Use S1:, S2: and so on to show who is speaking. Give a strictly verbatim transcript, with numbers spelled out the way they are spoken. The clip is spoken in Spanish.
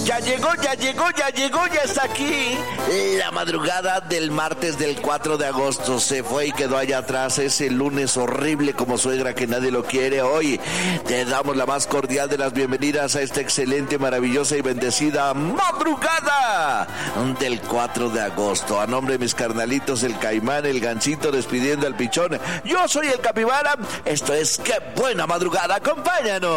S1: Ya llegó, ya llegó, ya llegó, ya está aquí. La madrugada del martes del cuatro de agosto se fue y quedó allá atrás. Ese lunes horrible como suegra que nadie lo quiere. Hoy te damos la más cordial de las bienvenidas a esta excelente, maravillosa y bendecida madrugada del cuatro de agosto. A nombre de mis carnalitos, el Caimán, el Gancito, despidiendo al Pichón. Yo soy el Capibara. Esto es Qué Buena Madrugada. Acompáñanos.